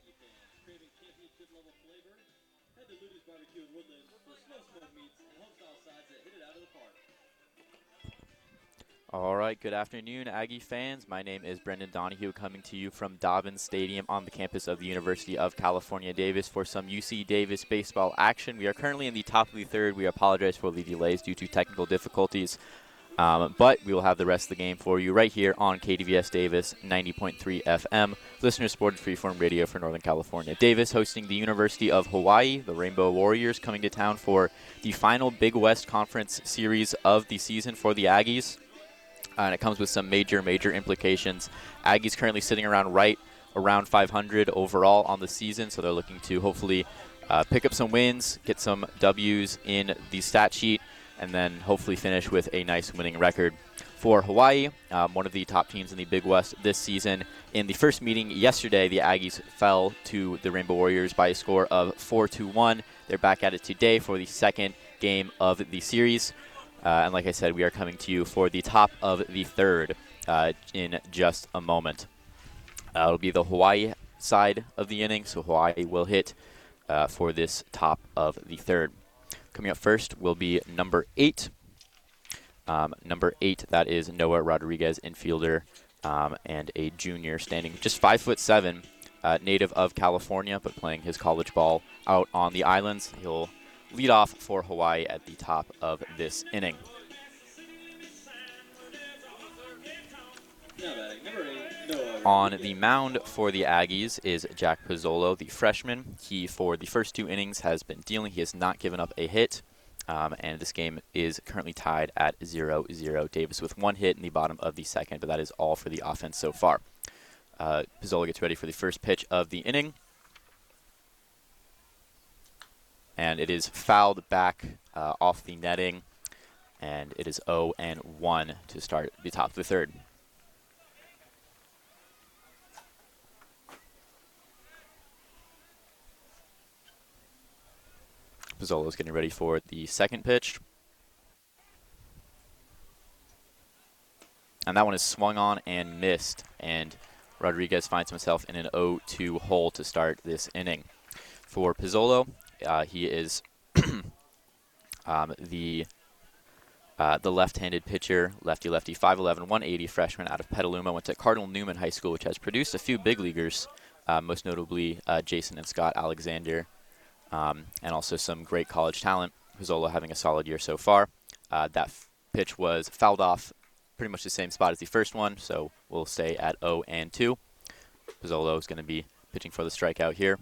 Aggie fans craving championship level flavor? Head to Ludy's Barbecue in Woodlands for slow smoked meats and homestyle sides that hit it out of the park. All right, good afternoon, Aggie fans. My name is Brendan Donahue, coming to you from Dobbins Stadium on the campus of the University of California, Davis for some UC Davis baseball action. We are currently in the top of the third. We apologize for the delays due to technical difficulties, but we will have the rest of the game for you right here on KDVS Davis 90.3 FM, listener-supported freeform radio for Northern California. Davis hosting the University of Hawaii, the Rainbow Warriors, coming to town for the final Big West Conference series of the season for the Aggies. And it comes with some major implications. Aggies currently sitting around 500 overall on the season, so they're looking to hopefully pick up some wins, get some W's in the stat sheet, and then hopefully finish with a nice winning record. For Hawaii, one of the top teams in the Big West this season. In the first meeting yesterday, the Aggies fell to the Rainbow Warriors by a score of 4-1. They're back at it today for the second game of the series. And like I said, we are coming to you for the top of the third in just a moment. It'll be the Hawaii side of the inning, so Hawaii will hit for this top of the third. Coming up first will be number 8. Number 8, that is Noah Rodriguez, infielder and a junior, standing just 5'7", native of California, but playing his college ball out on the islands. He'll lead off for Hawaii at the top of this inning. On the mound for the Aggies is Jack Pizzolo, the freshman. He, for the first 2 innings, has been dealing. He has not given up a hit, and this game is currently tied at 0-0. Davis with 1 hit in the bottom of the second, but that is all for the offense so far. Pizzolo gets ready for the first pitch of the inning. And it is fouled back off the netting, and it is 0-1 to start the top of the third. Pizzolo's getting ready for the second pitch. And that one is swung on and missed, and Rodriguez finds himself in an 0-2 hole to start this inning. For Pizzolo, he is the left-handed pitcher, lefty, 5'11", 180 freshman out of Petaluma. Went to Cardinal Newman High School, which has produced a few big leaguers, most notably Jason and Scott Alexander, and also some great college talent. Pizzolo having a solid year so far. That pitch was fouled off pretty much the same spot as the first one, so we'll stay at 0-2. Pizzolo is going to be pitching for the strikeout here.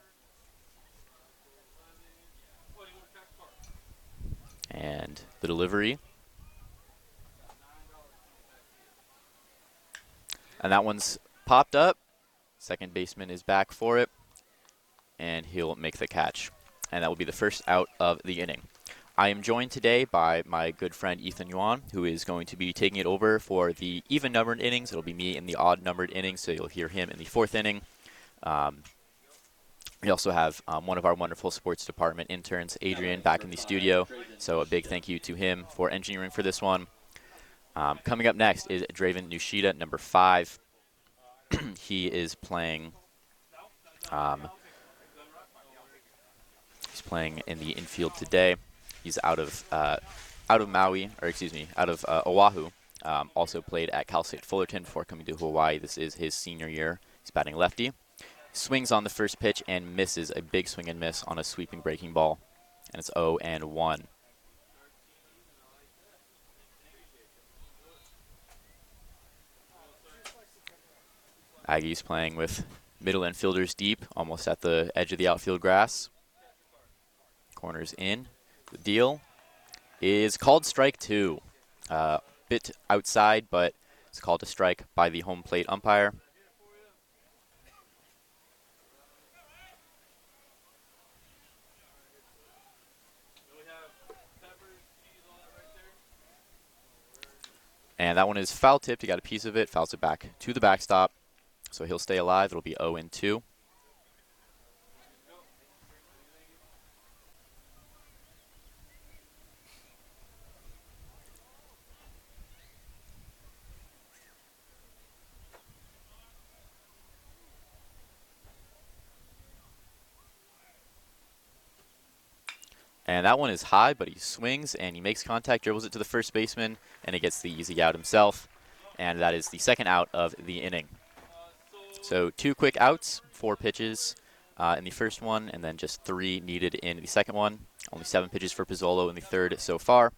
And the delivery. And that one's popped up. Second baseman is back for it, and he'll make the catch. And that will be the first out of the inning. I am joined today by my good friend Ethan Yuan, who is going to be taking it over for the even-numbered innings. It'll be me in the odd-numbered innings, so you'll hear him in the 4th inning. We also have one of our wonderful sports department interns, Adrian, back in the studio. So a big thank you to him for engineering for this one. Coming up next is Draven Nushida, number 5. He is playing. He's playing in the infield today. He's out of Oahu. Also played at Cal State Fullerton before coming to Hawaii. This is his senior year. He's batting lefty. Swings on the first pitch and misses a big swing and miss on a sweeping breaking ball. And it's 0-1. Aggies playing with middle infielders deep, almost at the edge of the outfield grass. Corners in. The deal is called strike 2. Bit outside, but it's called a strike by the home plate umpire. And that one is foul tipped. He got a piece of it, fouls it back to the backstop. So he'll stay alive. It'll be 0-2. And that one is high, but he swings and he makes contact, dribbles it to the first baseman, and he gets the easy out himself. And that is the second out of the inning. So 2 quick outs, 4 pitches in the first one, and then just 3 needed in the second one. Only 7 pitches for Pizzolo in the third so far.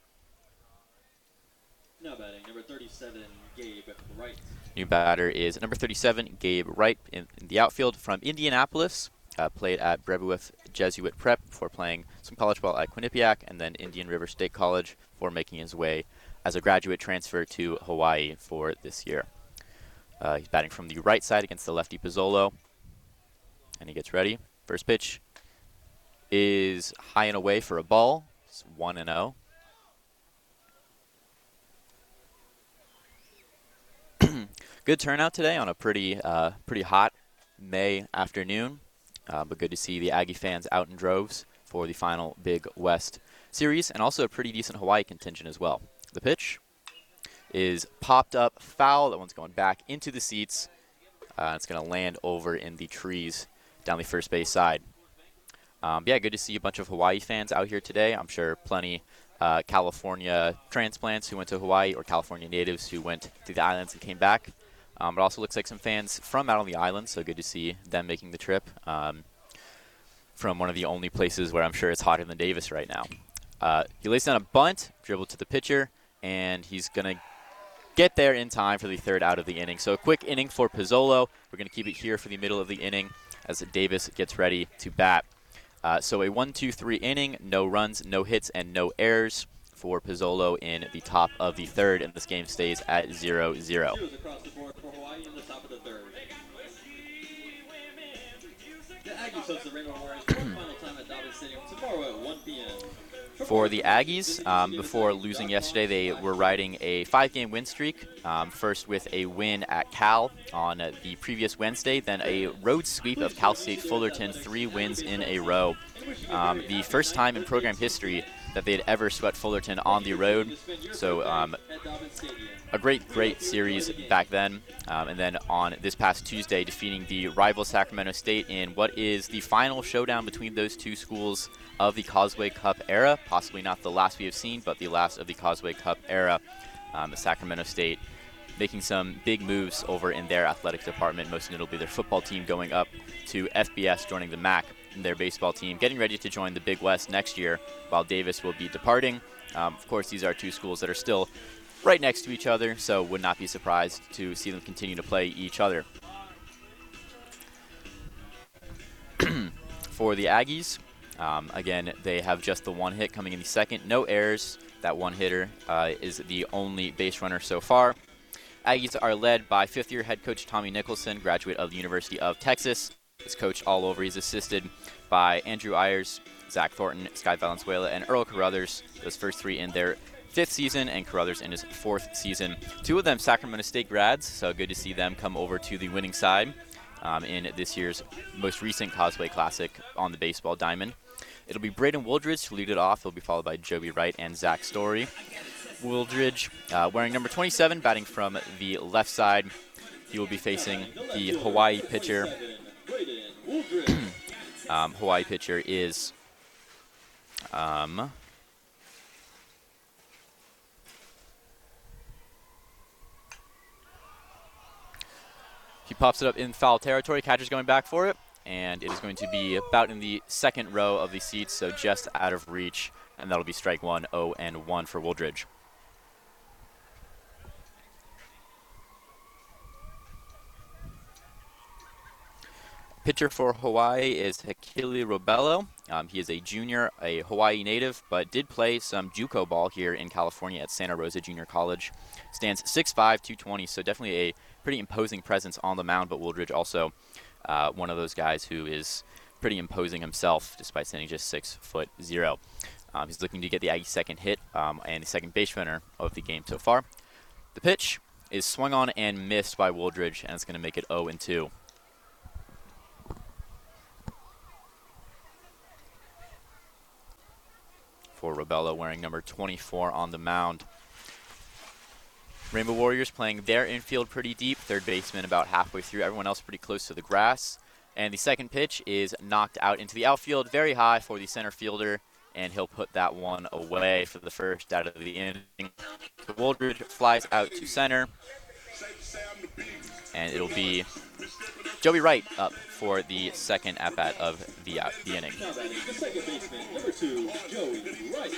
Now batting, number 37, Gabe Wright. New batter is number 37, Gabe Wright, in the outfield from Indianapolis. Played at Brebeuf Jesuit Prep before playing some college ball at Quinnipiac, and then Indian River State College before making his way as a graduate transfer to Hawaii for this year. He's batting from the right side against the lefty Pizzolo, and he gets ready. First pitch is high and away for a ball. It's 1-0. Good turnout today on a pretty hot May afternoon, but good to see the Aggie fans out in droves for the final Big West series, and also a pretty decent Hawaii contingent as well. The pitch is popped up foul. That one's going back into the seats. It's going to land over in the trees down the first base side. Yeah, good to see a bunch of Hawaii fans out here today. I'm sure plenty California transplants who went to Hawaii, or California natives who went to the islands and came back. But also looks like some fans from out on the island, so good to see them making the trip from one of the only places where I'm sure it's hotter than Davis right now. He lays down a bunt, dribble to the pitcher, and he's going to get there in time for the third out of the inning. So a quick inning for Pizzolo. We're going to keep it here for the middle of the inning as Davis gets ready to bat. So a 1-2-3 inning, no runs, no hits, and no errors for Pizzolo in the top of the third, and this game stays at 0-0. Across the board for Hawaii in the top of the third. The Aggies host the Rainbow Warriors for one final time at Dobbins Stadium tomorrow at 1 p.m. For the Aggies, before losing yesterday, they were riding a 5-game win streak. First with a win at Cal on the previous Wednesday, then a road sweep of Cal State Fullerton, 3 wins in a row. The first time in program history that they had ever swept Fullerton on the road. So a great series back then. And then on this past Tuesday, defeating the rival Sacramento State in what is the final showdown between those two schools of the Causeway Cup era. Possibly not the last we have seen, but the last of the Causeway Cup era. The Sacramento State making some big moves over in their athletic department, most notably their football team going up to FBS, joining the MAC, and their baseball team getting ready to join the Big West next year, while Davis will be departing. Of course, these are two schools that are still right next to each other, so would not be surprised to see them continue to play each other. For the Aggies, again, they have just the 1 hit coming in the second, no errors. That 1-hitter is the only base runner so far. Aggies are led by 5th-year head coach Tommy Nicholson, graduate of the University of Texas. He's coached all over. He's assisted by Andrew Ayers, Zach Thornton, Sky Valenzuela, and Earl Carruthers. Those first 3 in their 5th season, and Carruthers in his 4th season. 2 of them Sacramento State grads, so good to see them come over to the winning side in this year's most recent Causeway Classic on the baseball diamond. It'll be Braden Wooldridge to lead it off. He'll be followed by Joby Wright and Zach Story. Wooldridge, wearing number 27, batting from the left side. He will be facing the Hawaii pitcher. Hawaii pitcher is he pops it up in foul territory. Catcher's going back for it, and it is going to be about in the second row of the seats, so just out of reach, and that'll be strike 1, 0-1 for Wooldridge. Pitcher for Hawaii is Hakili Robello. He is a junior, a Hawaii native, but did play some JUCO ball here in California at Santa Rosa Junior College. Stands 6'5", 220, so definitely a pretty imposing presence on the mound, but Wooldridge also one of those guys who is pretty imposing himself despite standing just 6'0". He's looking to get the Aggie second hit and the second base runner of the game so far. The pitch is swung on and missed by Wooldridge, and it's going to make it 0-2. For Robello, wearing number 24 on the mound. Rainbow Warriors playing their infield pretty deep. Third baseman about halfway through. Everyone else pretty close to the grass. And the second pitch is knocked out into the outfield very high for the center fielder. and he'll put that one away for the first out of the inning. So Wooldridge flies out to center, and it'll be Joey Wright up for the second at-bat of the inning. Now batting the second baseman, number 2, Joey Wright.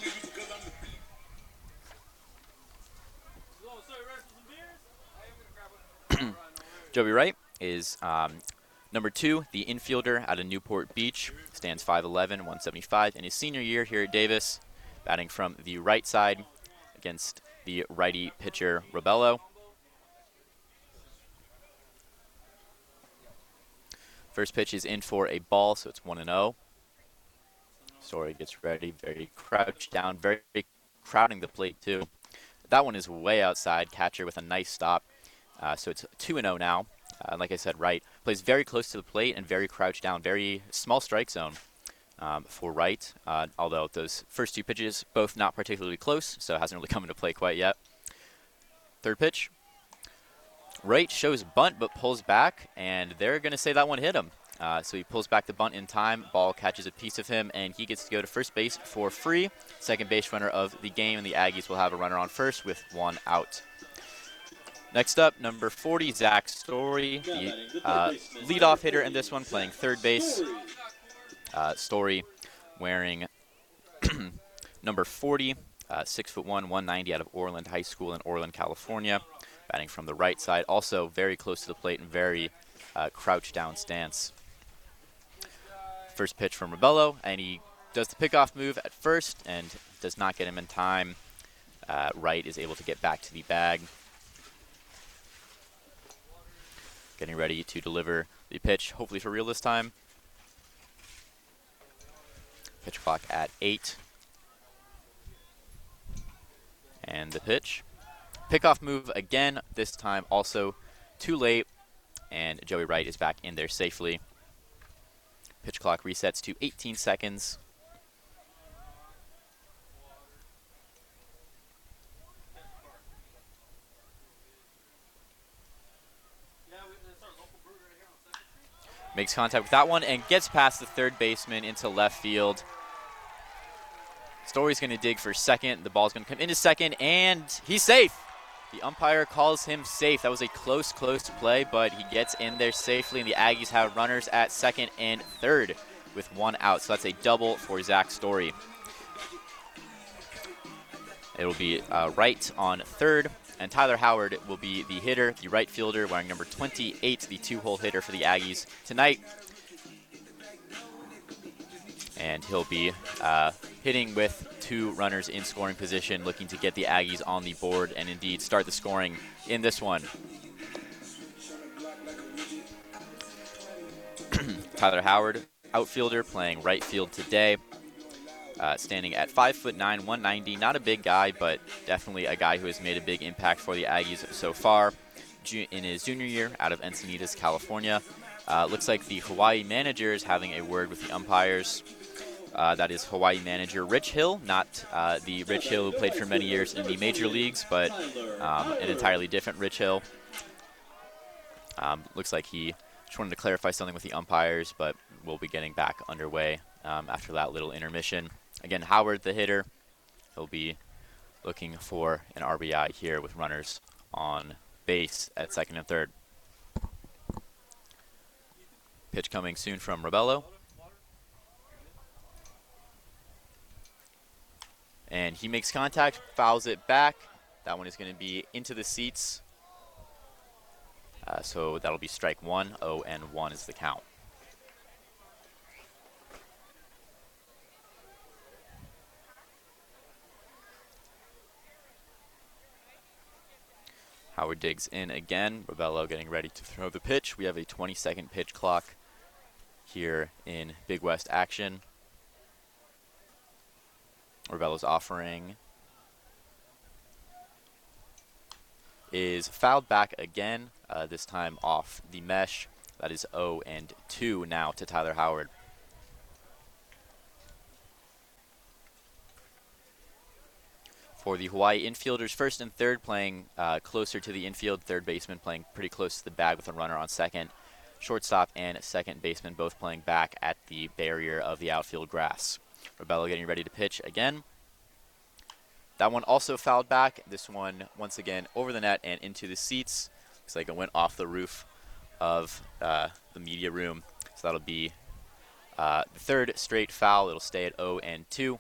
Joey Wright is number 2, the infielder out of Newport Beach. Stands 5'11", 175 in his senior year here at Davis, batting from the right side against the righty pitcher Robello. First pitch is in for a ball, so it's 1-0. Story gets ready, very crouched down, very crowding the plate too. That one is way outside, catcher with a nice stop. So it's 2-0 now. Like I said, Wright plays very close to the plate and very crouched down, very small strike zone for Wright, although those first 2 pitches, both not particularly close, so hasn't really come into play quite yet. Third pitch. Wright shows bunt but pulls back, and they're going to say that one hit him. So he pulls back the bunt in time, ball catches a piece of him, and he gets to go to first base for free. Second base runner of the game, and the Aggies will have a runner on first with 1 out. Next up, number 40, Zach Story, the leadoff hitter in this one, playing third base. Story wearing number 40, 6'1", 190 out of Orland High School in Orland, California. Batting from the right side, also very close to the plate and very crouched down stance. First pitch from Robello, and he does the pickoff move at first and does not get him in time. Wright is able to get back to the bag. Getting ready to deliver the pitch, hopefully for real this time. Pitch clock at 8. And the pitch. Pickoff move again, this time also too late, and Joey Wright is back in there safely. Pitch clock resets to 18 seconds. Makes contact with that one and gets past the third baseman into left field. Story's going to dig for second. The ball's going to come into second, and he's safe. The umpire calls him safe. That was a close play, but he gets in there safely, and the Aggies have runners at second and third with 1 out. So that's a double for Zach Story. It will be Wright on third, and Tyler Howard will be the hitter, the right fielder, wearing number 28, the 2-hole hitter for the Aggies tonight. And he'll be hitting with 2 runners in scoring position, looking to get the Aggies on the board and indeed start the scoring in this one. Tyler Howard, outfielder, playing right field today. Standing at 5'9", 190. Not a big guy, but definitely a guy who has made a big impact for the Aggies so far. In his junior year out of Encinitas, California. Looks like the Hawaii manager is having a word with the umpires. That is Hawaii manager Rich Hill, not the Rich Hill who played for many years in the major leagues, but an entirely different Rich Hill. Looks like he just wanted to clarify something with the umpires, but we'll be getting back underway after that little intermission. Again, Howard, the hitter, he'll be looking for an RBI here with runners on base at second and third. Pitch coming soon from Robello. And he makes contact, fouls it back. That one is going to be into the seats. So that'll be strike 1. 0-1 is the count. Howard digs in again. Robello getting ready to throw the pitch. We have a 20-second pitch clock here in Big West action. Robello's offering is fouled back again, this time off the mesh. That is 0-2 now to Tyler Howard. For the Hawaii infielders, first and third playing closer to the infield. Third baseman playing pretty close to the bag with a runner on second. Shortstop and second baseman both playing back at the barrier of the outfield grass. Rebello getting ready to pitch again. That one also fouled back. This one, once again, over the net and into the seats. Looks like it went off the roof of the media room. So that'll be the third straight foul. It'll stay at 0-2.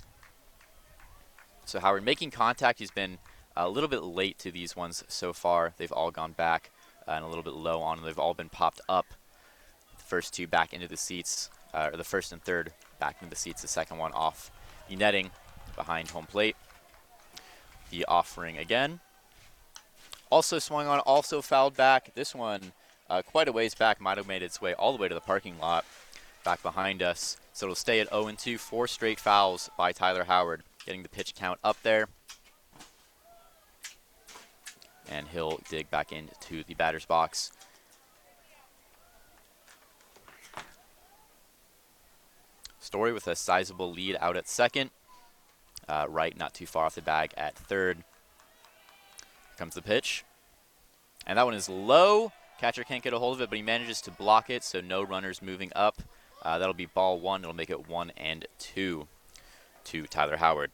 So Howard making contact. He's been a little bit late to these ones so far. They've all gone back and a little bit low on them. They've all been popped up. The first two back into the seats, or the first and third back into the seats. The second one off the netting behind home plate. The offering again. Also swung on, also fouled back. This one quite a ways back, might have made its way all the way to the parking lot back behind us. So it'll stay at 0-2, 4 straight fouls by Tyler Howard, getting the pitch count up there. And he'll dig back into the batter's box. Story with a sizable lead out at second. Wright not too far off the bag at third. Here comes the pitch. And that one is low. Catcher can't get a hold of it, but he manages to block it, so no runners moving up. That'll be ball one. It'll make it 1-2 to Tyler Howard.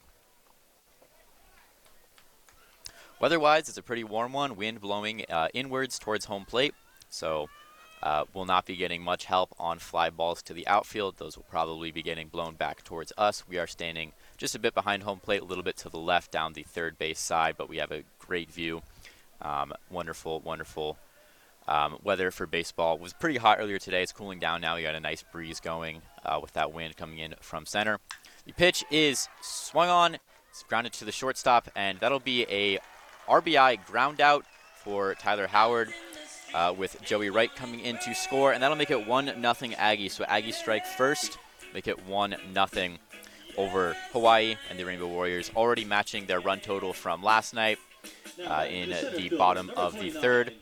Weather-wise, it's a pretty warm one. Wind blowing inwards towards home plate, so we'll not be getting much help on fly balls to the outfield. Those will probably be getting blown back towards us. We are standing just a bit behind home plate, a little bit to the left down the third base side, but we have a great view. Wonderful, wonderful weather for baseball. It was pretty hot earlier today. It's cooling down now. We got a nice breeze going with that wind coming in from center. The pitch is swung on. It's grounded to the shortstop, and that'll be a RBI ground out for Tyler Howard with Joey Wright coming in to score, and that'll make it 1-0 Aggies. So Aggies strike first, make it 1-0 over Hawaii and the Rainbow Warriors, already matching their run total from last night in the bottom of the third.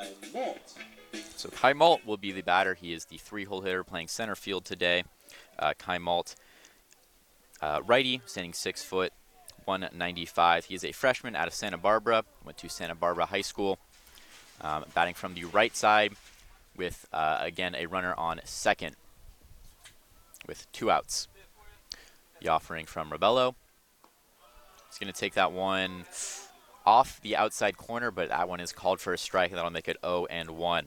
So Kai Malt will be the batter. He is the 3-hole hitter playing center field today. Kai Malt, righty, standing 6 foot, 195. He is a freshman out of Santa Barbara, went to Santa Barbara High School. Batting from the right side with, again, a runner on second with 2 outs. The offering from Rebello. He's going to take that one off the outside corner, but that one is called for a strike, and that'll make it 0-1.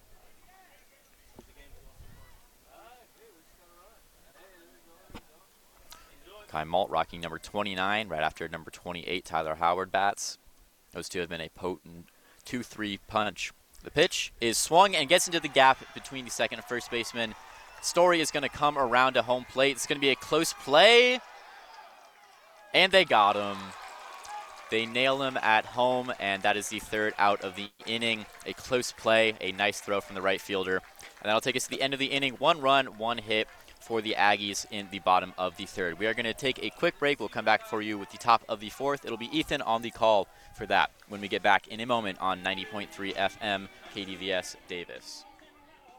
Kai Malt rocking number 29 right after number 28, Tyler Howard bats. Those two have been a potent 2-3 punch. The pitch is swung and gets into the gap between the second and first baseman. Story is going to come around to home plate. It's going to be a close play. And they got him. They nail him at home, and that is the third out of the inning. A close play, a nice throw from the right fielder. And that'll take us to the end of the inning. 1 run, 1 hit for the Aggies in the bottom of the third. We are going to take a quick break. We'll come back for you with the top of the fourth. It'll be Ethan on the call for that when we get back in a moment on 90.3 FM KDVS Davis.